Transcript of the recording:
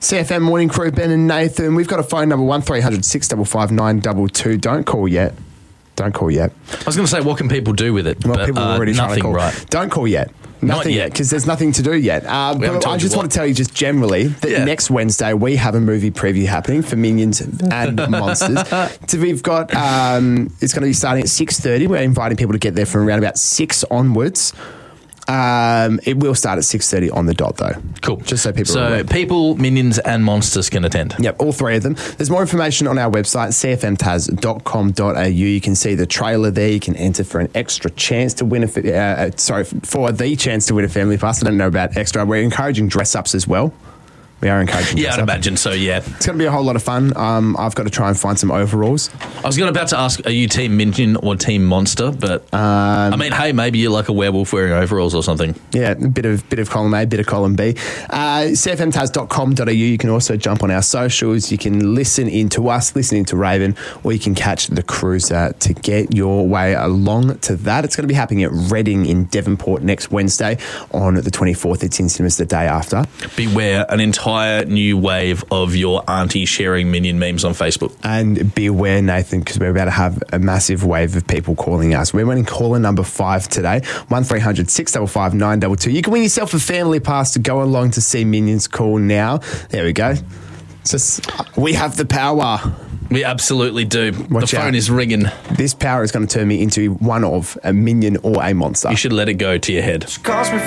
CFM Morning Crew, Ben and Nathan. We've got a phone number 1300 655 922. Don't call yet. I was going to say, what can people do with it? Well, but, people are already trying to nothing, call. right? Don't call yet. Nothing yet, because there's nothing to do yet. But I just want to tell you just generally that next Wednesday we have a movie preview happening for Minions and Monsters. So we've got, it's going to be starting at 6:30. We're inviting people to get there from around about 6 onwards. It will start at 6:30 on the dot, though. Cool. Just so people are So aware. people, Minions and Monsters can attend. Yep, all three of them. There's more information on our website, cfmtaz.com.au. You can see the trailer there. You can enter for an extra chance to win for the chance to win a family pass. I don't know about extra. We're encouraging dress-ups as well. We are encouraging Yeah, I'd imagine so, yeah. It's going to be a whole lot of fun. I've got to try and find some overalls. I was about to ask, are you Team Minion or Team Monster? But, I mean, hey, maybe you're like a werewolf wearing overalls or something. Yeah, a bit of column A, bit of column B. cfmtaz.com.au. You can also jump on our socials. You can listen in to us, listen in to Raven, or you can catch the cruiser to get your way along to that. It's going to be happening at Reading in Devonport next Wednesday on the 24th. It's in cinemas the day after. Beware an entire new wave of your auntie sharing Minion memes on Facebook. And be aware, Nathan, because we're about to have a massive wave of people calling us. We're running caller number 5 today, 1300 655 922. You can win yourself a family pass to go along to see Minions. Call now. There we go. We have the power. We absolutely do. Watch the phone out. is ringing. This power is going to turn me into one of a minion or a monster. You should let it go to your head.